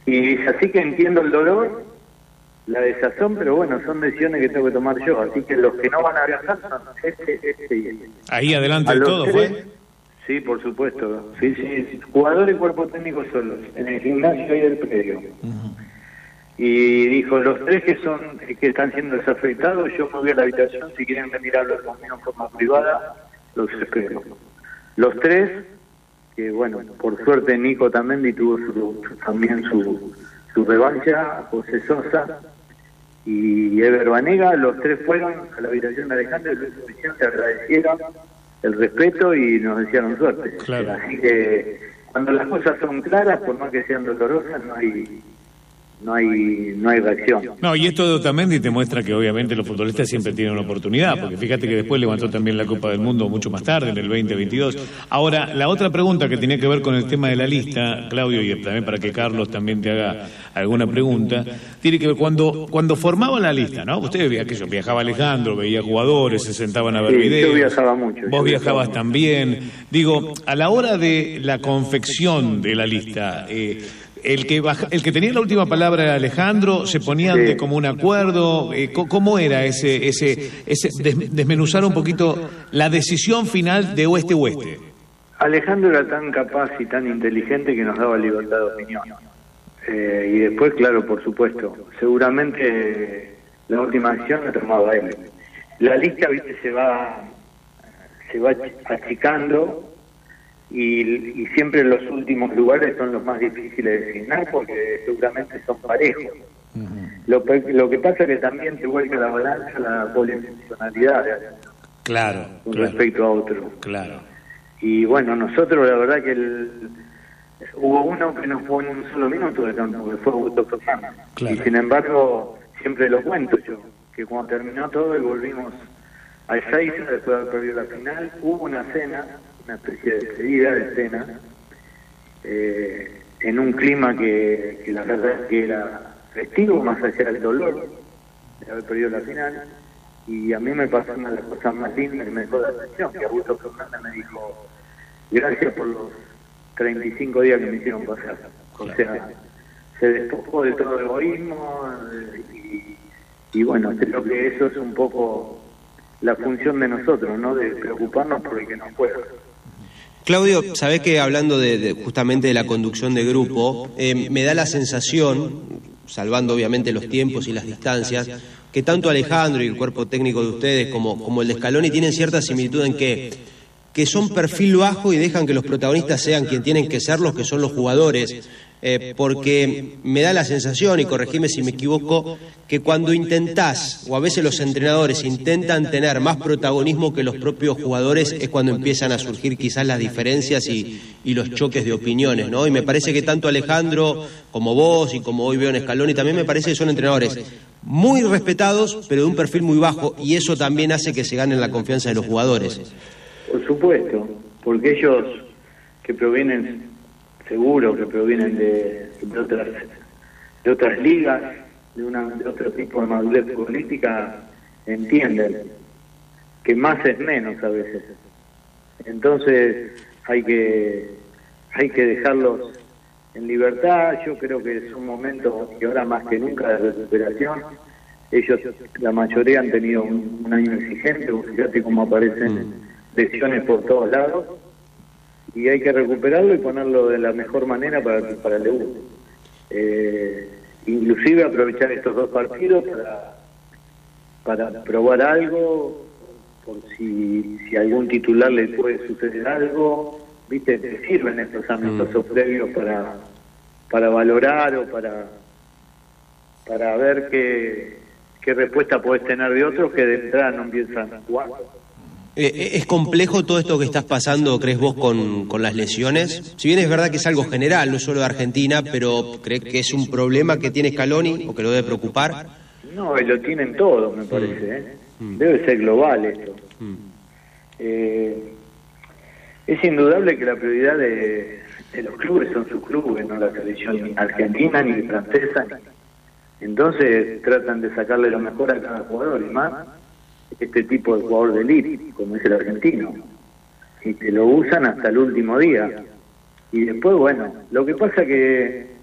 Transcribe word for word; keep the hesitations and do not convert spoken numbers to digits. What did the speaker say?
Y así que entiendo el dolor, la desazón, pero bueno, son decisiones que tengo que tomar yo, así que los que no van a viajar son este, este y este. Ahí adelante de todo, tres, ¿fue? Sí, por supuesto. Sí, sí, jugador y cuerpo técnico solos, en el gimnasio ahí del predio. Uh-huh. Y dijo, los tres que son que están siendo desafectados, yo me voy a la habitación, si quieren venir a hablar conmigo en forma privada, los espero. Los tres, que bueno, por suerte Nico Tamendi tuvo su, también su, su revancha, José Sosa y Ever Banega, los tres fueron a la habitación de Alejandro y Luis Vicente, agradecieron el respeto y nos desearon suerte. Claro. Así que cuando las cosas son claras, por más que sean dolorosas, no hay no hay no hay reacción. No, y esto de Otamendi te muestra que obviamente los futbolistas siempre tienen una oportunidad, porque fíjate que después levantó también la Copa del Mundo mucho más tarde, en el veinte veintidós. Ahora, la otra pregunta que tenía que ver con el tema de la lista, Claudio, y también para que Carlos también te haga alguna pregunta, tiene que ver cuando cuando formaban la lista, ¿no? Ustedes veían que yo viajaba Alejandro, veía jugadores, se sentaban a ver sí, videos. Yo viajaba mucho. Vos viajabas también. Digo, a la hora de la confección de la lista, eh, El que baja, el que tenía la última palabra era Alejandro, se ponían sí. de como un acuerdo, eh, ¿cómo era ese ese ese des, desmenuzar un poquito la decisión final de oeste-oeste? Alejandro era tan capaz y tan inteligente que nos daba libertad de opinión. Eh, y después, claro, por supuesto, seguramente la última acción la tomaba él. La lista, viste, se va se va achicando. Y, y siempre los últimos lugares son los más difíciles de designar porque seguramente son parejos. Uh-huh. Lo, lo que pasa es que también te vuelve la balanza la polifuncionalidad claro, con claro, respecto a otro. Claro. Y bueno, nosotros la verdad que el, hubo uno que no fue en un solo minuto de campo, que fue Augusto Fernández. Claro. Y sin embargo, siempre lo cuento yo, que cuando terminó todo y volvimos a Ezeiza, después de haber perdido la final, hubo una cena, una especie de despedida de cena, eh, en un clima que, que la verdad es que era festivo, más allá del dolor de haber perdido la final, y a mí me pasó una de las cosas más lindas que me dejó la atención, que Augusto Fernández me dijo, gracias por los treinta y cinco días que me hicieron pasar. O sea, se despojó de todo egoísmo, y, y bueno, creo que eso es un poco la función de nosotros, ¿no? De preocuparnos por el que nos pueda. Claudio, sabés que hablando de, de justamente de la conducción de grupo, eh, me da la sensación, salvando obviamente los tiempos y las distancias, que tanto Alejandro y el cuerpo técnico de ustedes como, como el de Scaloni tienen cierta similitud en que, que son perfil bajo y dejan que los protagonistas sean quien tienen que ser, los que son los jugadores. Eh, porque me da la sensación, y corregime si me equivoco, que cuando intentás, o a veces los entrenadores intentan tener más protagonismo que los propios jugadores, es cuando empiezan a surgir quizás las diferencias y, y los choques de opiniones, ¿no? Y me parece que tanto Alejandro como vos y como hoy veo en Scaloni, también me parece que son entrenadores muy respetados, pero de un perfil muy bajo, y eso también hace que se ganen la confianza de los jugadores. Por supuesto, porque ellos que provienen... seguro que provienen de, de otras de otras ligas, de una de otro tipo de madurez política, entienden que más es menos a veces. Entonces hay que hay que dejarlos en libertad. Yo creo que es un momento, y ahora más que nunca, de recuperación. Ellos, la mayoría, han tenido un, un año exigente, fíjate cómo aparecen lesiones por todos lados, y hay que recuperarlo y ponerlo de la mejor manera para, para el debut. Eh, inclusive aprovechar estos dos partidos para, para probar algo, por si, si a algún titular le puede suceder algo, viste, te sirven estos amistosos mm. previos para, para valorar o para, para ver qué, qué respuesta podés tener de otros que de entrada no empiezan a jugar. Eh, ¿Es complejo todo esto que estás pasando, crees vos, con, con las lesiones? Si bien es verdad que es algo general, no solo de Argentina, pero ¿crees que es un problema que tiene Scaloni o que lo debe preocupar? No, lo tienen todos, me parece. ¿eh? Mm. Debe ser global esto. Mm. Eh, es indudable que la prioridad de, de los clubes son sus clubes, no la selección ni argentina ni francesa. Entonces tratan de sacarle lo mejor a cada jugador, y más este tipo de jugador de elite, como es el argentino, y te lo usan hasta el último día. Y después, bueno, lo que pasa que